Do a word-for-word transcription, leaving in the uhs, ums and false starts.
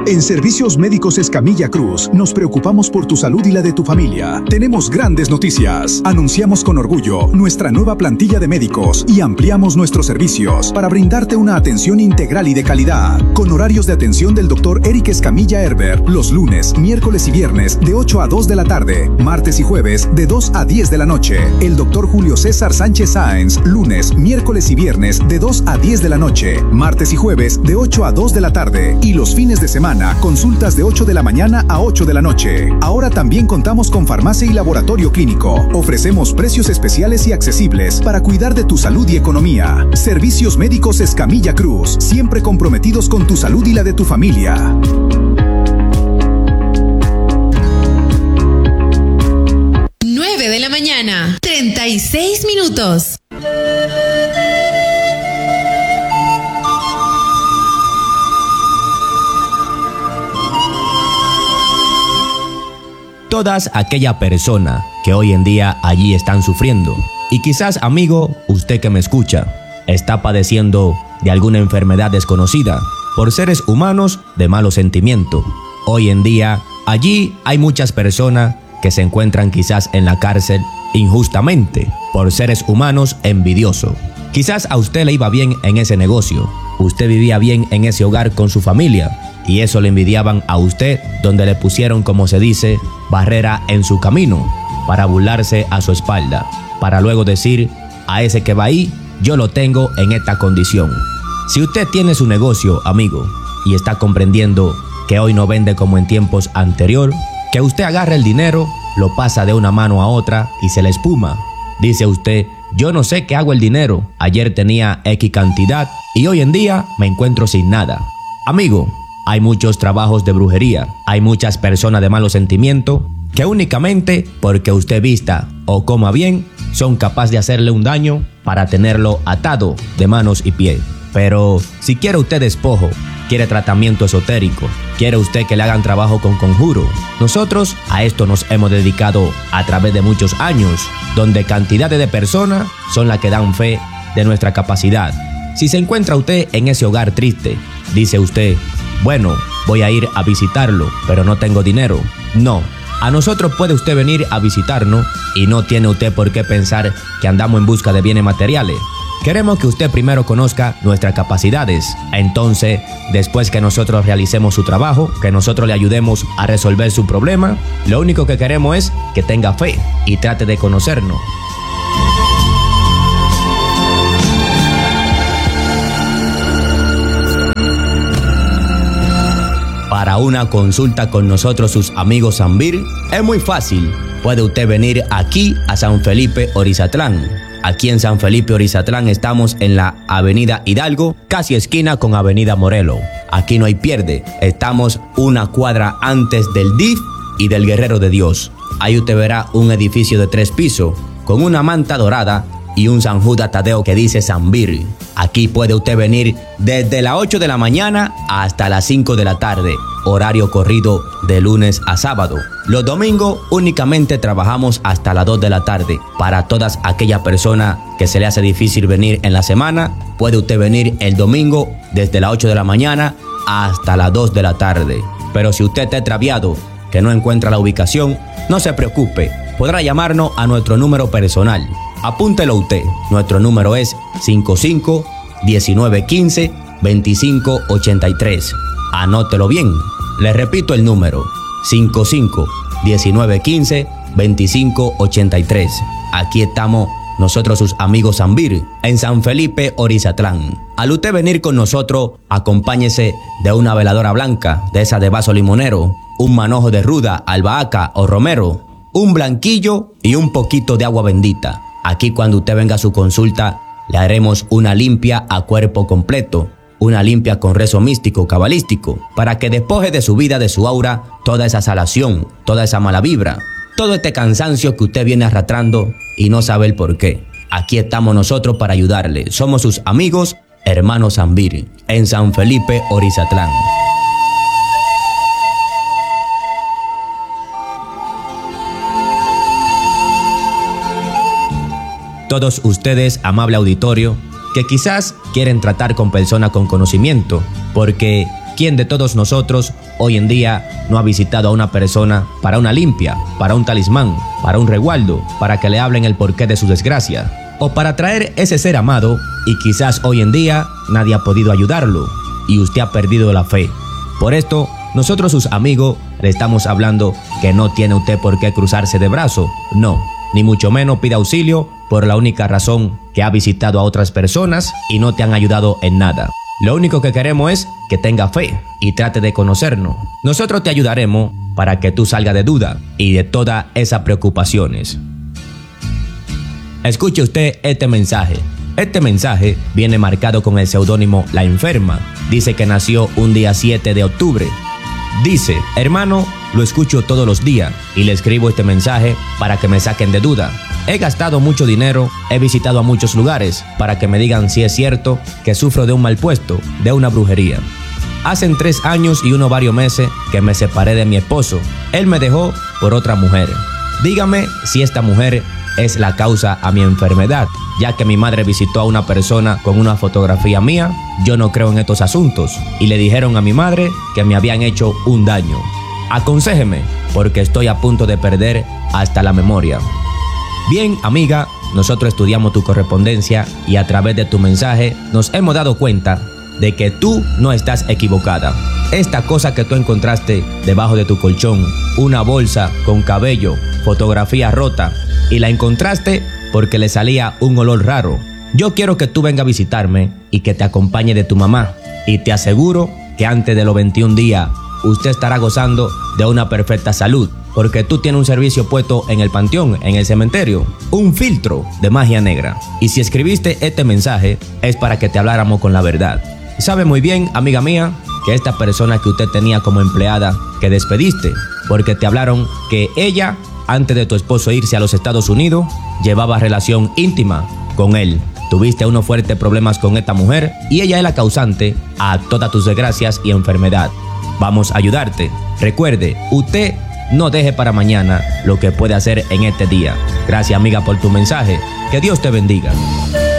En Servicios Médicos Escamilla Cruz, nos preocupamos por tu salud y la de tu familia. Tenemos grandes noticias. Anunciamos con orgullo nuestra nueva plantilla de médicos y ampliamos nuestros servicios para brindarte una atención integral y de calidad. Con horarios de atención del doctor Eric Escamilla Herbert, los lunes, miércoles y viernes de ocho a dos de la tarde, martes y jueves de dos a diez de la noche. El doctor Julio César Sánchez Sáenz, lunes, miércoles y viernes de dos a diez de la noche, martes y jueves de ocho a dos de la tarde. Y los fines de semana, consultas de ocho de la mañana a ocho de la noche. Ahora también contamos con farmacia y laboratorio clínico. Ofrecemos precios especiales y accesibles para cuidar de tu salud y economía. Servicios Médicos Escamilla Cruz, siempre comprometidos con tu salud y la de tu familia. nueve de la mañana, treinta y seis minutos. Todas aquella persona que hoy en día allí están sufriendo. Y quizás, amigo, usted que me escucha, está padeciendo de alguna enfermedad desconocida por seres humanos de malo sentimiento. Hoy en día, allí hay muchas personas que se encuentran quizás en la cárcel injustamente por seres humanos envidiosos. Quizás a usted le iba bien en ese negocio, usted vivía bien en ese hogar con su familia, y eso le envidiaban a usted, donde le pusieron, como se dice, barrera en su camino, para burlarse a su espalda, para luego decir, a ese que va ahí, yo lo tengo en esta condición. Si usted tiene su negocio, amigo, y está comprendiendo que hoy no vende como en tiempos anteriores, que usted agarra el dinero, lo pasa de una mano a otra y se le espuma. Dice usted, yo no sé qué hago el dinero, ayer tenía X cantidad y hoy en día me encuentro sin nada. Amigo, hay muchos trabajos de brujería, hay muchas personas de malos sentimientos que únicamente porque usted vista o coma bien, son capaces de hacerle un daño para tenerlo atado de manos y pies. Pero si quiere usted despojo, quiere tratamiento esotérico, quiere usted que le hagan trabajo con conjuro, nosotros a esto nos hemos dedicado a través de muchos años, donde cantidades de personas son las que dan fe de nuestra capacidad. Si se encuentra usted en ese hogar triste, dice usted, bueno, voy a ir a visitarlo, pero no tengo dinero. No, a nosotros puede usted venir a visitarnos y no tiene usted por qué pensar que andamos en busca de bienes materiales. Queremos que usted primero conozca nuestras capacidades. Entonces, después que nosotros realicemos su trabajo, que nosotros le ayudemos a resolver su problema, lo único que queremos es que tenga fe y trate de conocernos. Para una consulta con nosotros, sus amigos Sanvir, es muy fácil. Puede usted venir aquí a San Felipe Orizatlán. Aquí en San Felipe Orizatlán estamos en la avenida Hidalgo, casi esquina con avenida Morelos. Aquí no hay pierde. Estamos una cuadra antes del D I F y del Guerrero de Dios. Ahí usted verá un edificio de tres pisos con una manta dorada y un San Judas Tadeo que dice Sanvir. Aquí puede usted venir desde las ocho de la mañana hasta las cinco de la tarde, horario corrido de lunes a sábado. Los domingos únicamente trabajamos hasta las dos de la tarde. Para todas aquellas personas que se le hace difícil venir en la semana, puede usted venir el domingo desde las ocho de la mañana hasta las dos de la tarde. Pero si usted está extraviado, que no encuentra la ubicación, no se preocupe, podrá llamarnos a nuestro número personal. Apúntelo usted, nuestro número es cinco cinco, diecinueve quince, veinticinco ochenta y tres. Anótelo bien, le repito el número, cinco cinco, diecinueve quince, veinticinco ochenta y tres. Aquí estamos nosotros sus amigos Sanvir, en San Felipe Orizatlán. Al usted venir con nosotros, acompáñese de una veladora blanca, de esa de vaso limonero, un manojo de ruda, albahaca o romero, un blanquillo y un poquito de agua bendita. Aquí cuando usted venga a su consulta, le haremos una limpia a cuerpo completo, una limpia con rezo místico, cabalístico, para que despoje de su vida, de su aura, toda esa salación, toda esa mala vibra, todo este cansancio que usted viene arrastrando y no sabe el por qué. Aquí estamos nosotros para ayudarle. Somos sus amigos, hermanos Sanvir, en San Felipe Orizatlán. Todos ustedes, amable auditorio, que quizás quieren tratar con personas con conocimiento, porque ¿quién de todos nosotros hoy en día no ha visitado a una persona para una limpia, para un talismán, para un resguardo, para que le hablen el porqué de su desgracia, o para traer ese ser amado y quizás hoy en día nadie ha podido ayudarlo y usted ha perdido la fe? Por esto, nosotros sus amigos le estamos hablando que no tiene usted por qué cruzarse de brazo, no, ni mucho menos pida auxilio por la única razón que ha visitado a otras personas y no te han ayudado en nada. Lo único que queremos es que tenga fe y trate de conocernos. Nosotros te ayudaremos para que tú salgas de duda y de todas esas preocupaciones. Escuche usted este mensaje. Este mensaje viene marcado con el seudónimo La Enferma. Dice que nació un día siete de octubre. Dice: hermano, lo escucho todos los días y le escribo este mensaje para que me saquen de duda. He gastado mucho dinero, he visitado a muchos lugares para que me digan si es cierto que sufro de un mal puesto, de una brujería. Hacen tres años y unos varios meses que me separé de mi esposo. Él me dejó por otra mujer. Dígame si esta mujer es la causa a mi enfermedad, ya que mi madre visitó a una persona con una fotografía mía. Yo no creo en estos asuntos y le dijeron a mi madre que me habían hecho un daño. Aconséjeme, porque estoy a punto de perder hasta la memoria. Bien, amiga, nosotros estudiamos tu correspondencia y a través de tu mensaje nos hemos dado cuenta de que tú no estás equivocada. Esta cosa que tú encontraste debajo de tu colchón, una bolsa con cabello, fotografía rota, y la encontraste porque le salía un olor raro. Yo quiero que tú vengas a visitarme y que te acompañe de tu mamá, y te aseguro que antes de los veintiún días usted estará gozando de una perfecta salud, porque tú tienes un servicio puesto en el panteón, en el cementerio, un filtro de magia negra. Y si escribiste este mensaje es para que te habláramos con la verdad. Sabe muy bien, amiga mía, que esta persona que usted tenía como empleada, que despediste, porque te hablaron que ella, antes de tu esposo irse a los Estados Unidos, llevaba relación íntima con él. Tuviste unos fuertes problemas con esta mujer y ella es la causante a todas tus desgracias y enfermedad. Vamos a ayudarte. Recuerde, usted no deje para mañana lo que puede hacer en este día. Gracias, amiga, por tu mensaje. Que Dios te bendiga.